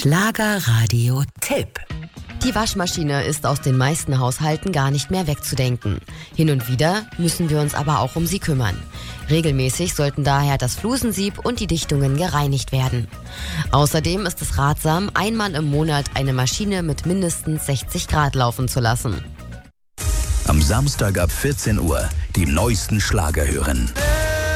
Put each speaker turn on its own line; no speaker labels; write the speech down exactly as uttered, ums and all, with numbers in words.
Schlagerradio-Tipp.
Die Waschmaschine ist aus den meisten Haushalten gar nicht mehr wegzudenken. Hin und wieder müssen wir uns aber auch um sie kümmern. Regelmäßig sollten daher das Flusensieb und die Dichtungen gereinigt werden. Außerdem ist es ratsam, einmal im Monat eine Maschine mit mindestens sechzig Grad laufen zu lassen.
Am Samstag ab vierzehn Uhr die neuesten Schlager hören.